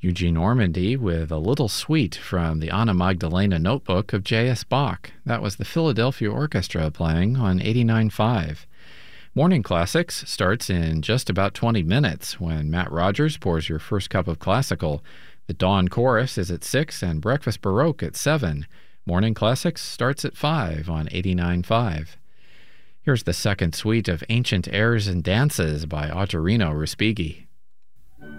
Eugene Ormandy with a little suite from the Anna Magdalena Notebook of J.S. Bach. That was the Philadelphia Orchestra playing on 89.5. Morning Classics starts in just about 20 minutes when Matt Rogers pours your first cup of classical. The Dawn Chorus is at 6 and Breakfast Baroque at 7. Morning Classics starts at 5 on 89.5. Here's the second suite of Ancient Airs and Dances by Ottorino Respighi.